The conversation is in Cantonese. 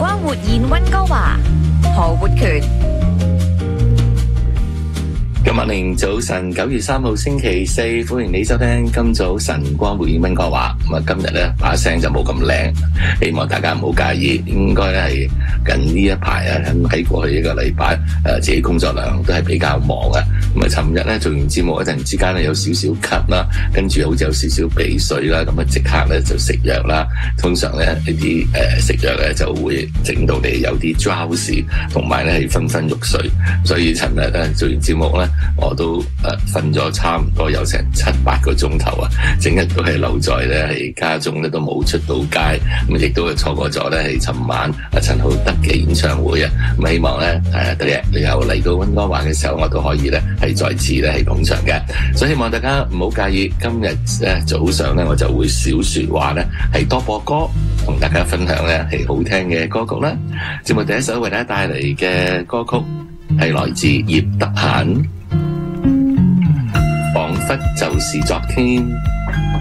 光活現溫哥華，何活權。 今日早晨9月3號星期四，歡迎你收聽今早晨光活現溫哥華。今日咧把聲就冇咁靚，希望大家唔好介意。應該咧係近呢一排啊，喺過去一個禮拜自己工作量都係比較忙啊。尋日咧做完節目一陣之間咧有少少咳啦，跟住好似有少少鼻水啦，咁即刻咧就食藥啦。通常咧呢啲食藥咧就會整到你有啲 drowsy， 同埋咧係昏昏欲睡。所以尋日咧做完節目咧，我都瞓咗差唔多有成7-8個鐘頭啊，整日都係留在咧喺家中咧，都冇出到街，咁亦都係錯過咗咧係尋晚陳浩德嘅演唱會啊。咁希望咧第日你又嚟到溫哥華嘅時候，我都可以咧係再次咧係捧場嘅。所以希望大家唔好介意，今日早上咧我就會少說話咧，係多播歌同大家分享咧係好聽嘅歌曲啦。節目第一首為大家帶嚟嘅歌曲係來自葉德嫻，彷彿就是昨天。